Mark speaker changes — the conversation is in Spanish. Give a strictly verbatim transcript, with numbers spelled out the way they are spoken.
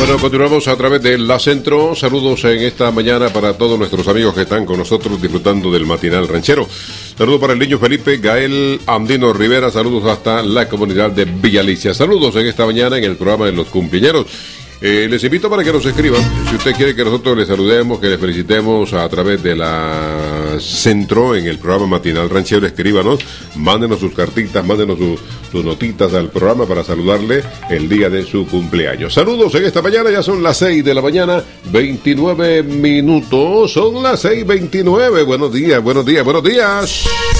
Speaker 1: Bueno, continuamos a través de La Centro. Saludos en esta mañana para todos nuestros amigos que están con nosotros disfrutando del matinal ranchero. Saludos para el niño Felipe Gael Andino Rivera. Saludos hasta la comunidad de Villalicia. Saludos en esta mañana en el programa de los cumpleañeros. Eh, les invito para que nos escriban. Si usted quiere que nosotros les saludemos, que les felicitemos a través de La Centro en el programa matinal ranchero, escríbanos, mándenos sus cartitas, mándenos su, sus notitas al programa para saludarle el día de su cumpleaños. Saludos en esta mañana, ya son las seis de la mañana, veintinueve minutos, son las seis veintinueve. Buenos días, buenos días, buenos días.